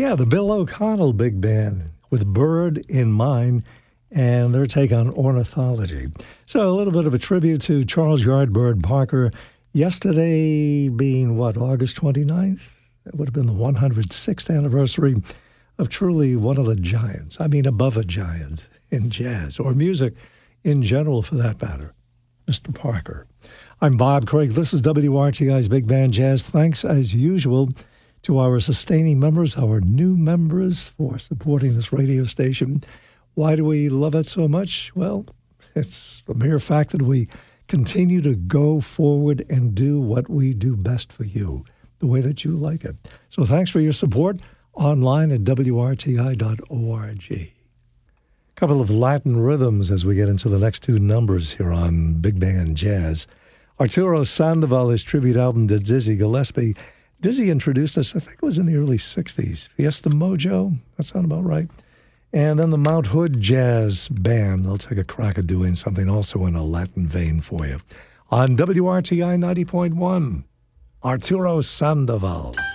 Yeah, the Bill O'Connell Big Band with Bird in Mind and their take on ornithology. So a little bit of a tribute to Charles Yardbird Parker. Yesterday being, August 29th? It would have been the 106th anniversary of truly one of the giants. I mean, above a giant in jazz, or music in general for that matter, Mr. Parker. I'm Bob Craig. This is WRTI's Big Band Jazz. Thanks, as usual, to our sustaining members, our new members, for supporting this radio station. Why do we love it so much? Well, it's the mere fact that we continue to go forward and do what we do best for you, the way that you like it. So thanks for your support online at WRTI.org. A couple of Latin rhythms as we get into the next two numbers here on Big Band Jazz. Arturo Sandoval, his tribute album to Dizzy Gillespie. Dizzy introduced us, I think it was in the early 60s. Fiesta Mojo, that sound about right. And then the Mount Hood Jazz Band. They'll take a crack at doing something also in a Latin vein for you. On WRTI 90.1, Arturo Sandoval.